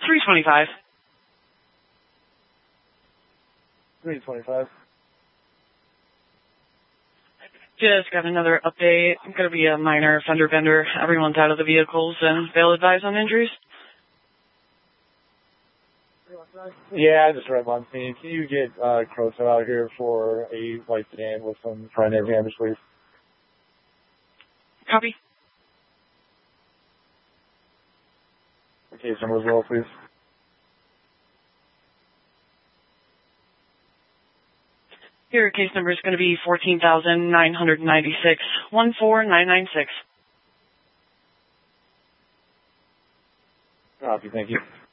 325. 325. Just got another update. Going to be a minor fender bender. Everyone's out of the vehicles, and they'll advise on injuries. Yeah, I just read one thing. Can you get Croto out here for a white sedan with some primary damage, please? Copy. The case number as well, please. Your case number is going to be 14,996, 14996. Copy, thank you.